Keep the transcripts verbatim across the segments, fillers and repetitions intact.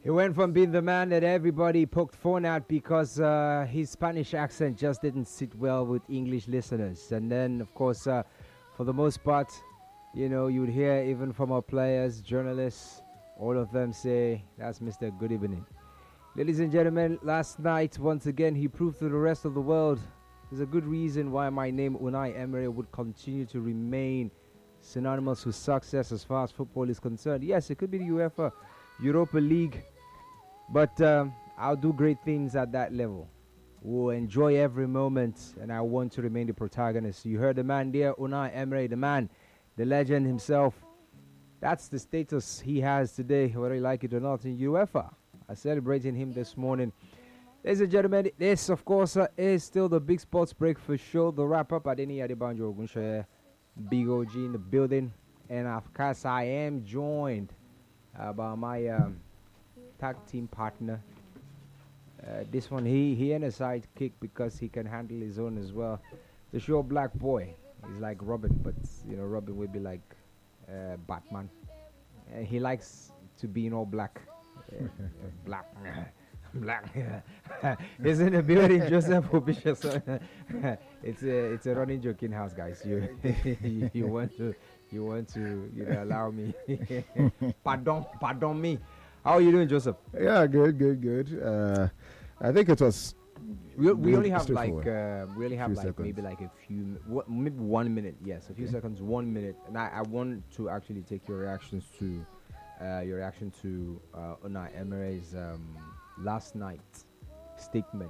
He went from being the man that everybody poked fun at because uh, his Spanish accent just didn't sit well with English listeners. And then, of course, uh, for the most part, you know, you would hear even from our players, journalists, all of them say, that's Mister Good Evening. Ladies and gentlemen, last night, once again, he proved to the rest of the world there's a good reason why my name, Unai Emery, would continue to remain synonymous with success as far as football is concerned. Yes, it could be the UEFA Europa League, but um, I'll do great things at that level. We'll enjoy every moment, and I want to remain the protagonist. You heard the man there, Unai Emery, the man, the legend himself. That's the status he has today, whether you like it or not, in UEFA. I'm celebrating him this morning. Ladies and gentlemen, this, of course, uh, is still the Big Sports Breakfast Show, the wrap-up. Adeni Adebanjo Ogunshoye, Big O G in the building. And, of course, I am joined uh, by my um, tag team partner. Uh, this one, he, he and a sidekick because he can handle his own as well. The show Black Boy. He's like Robin, but, you know, Robin would be like uh, Batman. Uh, he likes to be in all black. Uh, black. Black. He's in the building, Joseph Obisha. It's a it's a running joke in house, guys. You, you you want to you want to you know allow me. pardon, pardon me. How are you doing, Joseph? Yeah, good, good, good. Uh, I think it was. We, we only have like uh, we only have like seconds. maybe like a few what, maybe one minute. Yes, a few okay. seconds, one minute, and I, I want to actually take your reactions to uh, your reaction to uh, Unai Emery's um, last night statement.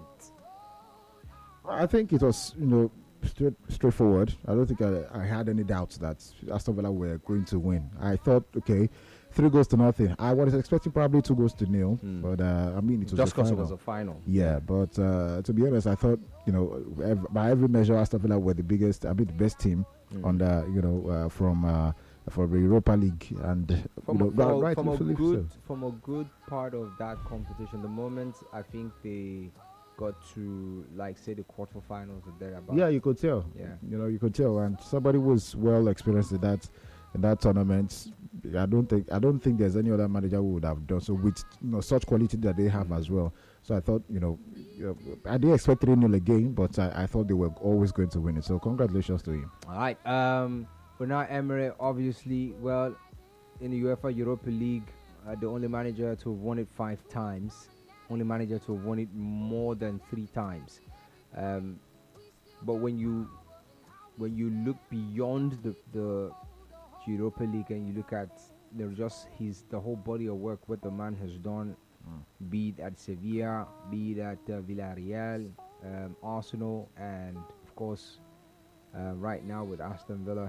I think it was, you know, straight, straightforward. I don't think I, I had any doubts that Aston Villa were going to win. I thought, okay, three goals to nothing. I was expecting probably two goals to nil, mm. but uh, I mean, it was just because it was a final. Yeah, but uh, to be honest, I thought, you know, ev- by every measure, Aston Villa were the biggest, I mean, the best team mm. on the, you know, uh, from. Uh, for the Europa League and from, you know, a, from, right, from, right a good, so. from a good part of that competition, the moment I think they got to like say the quarterfinals or thereabouts. Yeah, you could tell. Yeah, you know, you could tell, and somebody was well experienced in that in that tournament. I don't think I don't think there's any other manager who would have done so with, you know, such quality that they have mm-hmm. as well. So I thought, you know, I didn't expect three nil again, but I, I thought they were always going to win it. So congratulations to him. All right. Um. Unai Emery, obviously, well, in the UEFA Europa League, uh, the only manager to have won it five times, only manager to have won it more than three times. Um, but when you when you look beyond the, the Europa League and you look at, you know, just his the whole body of work what the man has done, mm. be it at Sevilla, be it at uh, Villarreal, um, Arsenal, and of course, uh, right now with Aston Villa.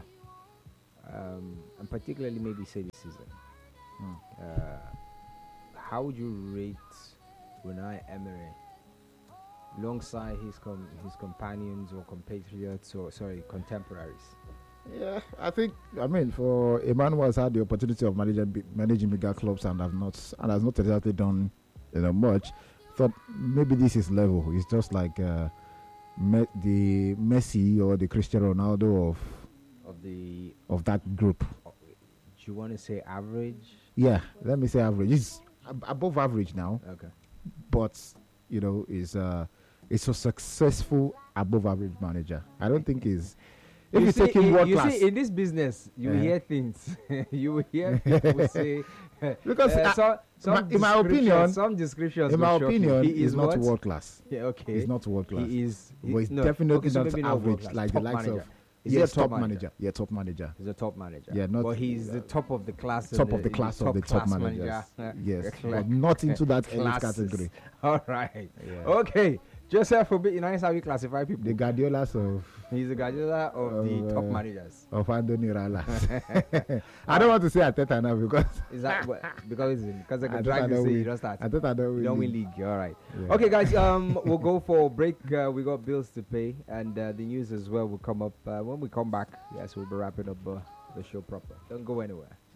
Um, and particularly maybe say this season. Hmm. Uh, how would you rate Unai Emery alongside his com- his companions or compatriots or sorry contemporaries? Yeah, I think I mean for a man who has had the opportunity of managing b- managing bigger clubs and have not and has not exactly done, you know, much, thought maybe this is level. It's just like uh, me- the Messi or the Cristiano Ronaldo of. Of the of that group. Do you want to say average? Yeah, let me say average. It's ab- above average now. Okay, but you know, is uh, it's a successful above average manager. I don't think is. If you, you take him world you class, see, in this business, you uh-huh. hear things. You will hear people say because uh, I, some, some in my opinion, some descriptions. In my opinion, he is not what? world class. Yeah, okay. He's not world class. He is. He, but he's no, definitely okay, so not average not like top the likes manager. of. Is yeah, he top manager? manager. Yeah, top manager. He's a top manager. Yeah, not. But he's uh, the top of the class. Top the, of the class of the top managers. Manager. Yes, but not into that elite category. All right. Yeah. Okay. Joseph, for you know how we classify people. The Guardiolas of. He's the Guardiola of uh, the top managers. Of Andoni Rala. I don't want to say Arteta now because. Is that what, because because I can drag you say you don't start. Arteta don't win. You don't win league. All right. Yeah. Okay, guys. Um, we'll go for a break. Uh, we got bills to pay, and uh, the news as well will come up uh, when we come back. Yes, we'll be wrapping up uh, the show proper. Don't go anywhere.